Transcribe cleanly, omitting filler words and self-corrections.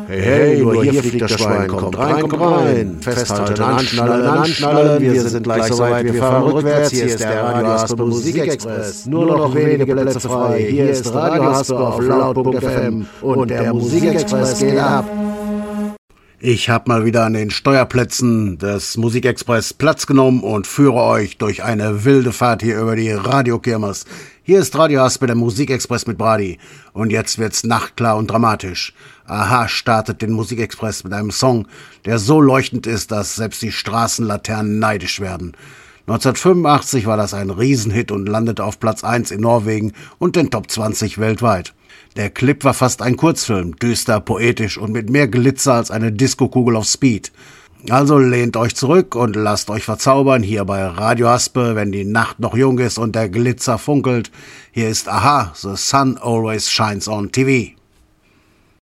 Hey, hey, nur hier fliegt das Schwein, kommt rein, festhalten, anschnallen, wir sind gleich soweit, wir fahren rückwärts, hier ist der Radio Haspe Musikexpress, nur noch wenige Plätze frei, hier ist Radio Haspe auf laut.fm und der Musikexpress geht ab. Ich habe mal wieder an den Steuerplätzen des Musikexpress Platz genommen und führe euch durch eine wilde Fahrt hier über die Radiokirmes. Hier ist Radio Haspe, der Musikexpress mit Brady. Und jetzt wird's nachtklar und dramatisch. Aha startet den Musikexpress mit einem Song, der so leuchtend ist, dass selbst die Straßenlaternen neidisch werden. 1985 war das ein Riesenhit und landete auf Platz 1 in Norwegen und den Top 20 weltweit. Der Clip war fast ein Kurzfilm, düster, poetisch und mit mehr Glitzer als eine Diskokugel auf Speed. Also lehnt euch zurück und lasst euch verzaubern hier bei Radio Haspe, wenn die Nacht noch jung ist und der Glitzer funkelt. Hier ist Aha, The Sun Always Shines on TV.